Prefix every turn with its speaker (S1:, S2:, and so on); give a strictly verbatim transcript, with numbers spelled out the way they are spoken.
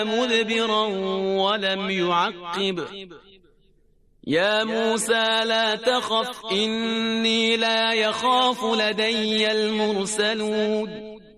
S1: مدبرا ولم يعقب يا موسى لا تخف إني لا يخاف لدي المرسلون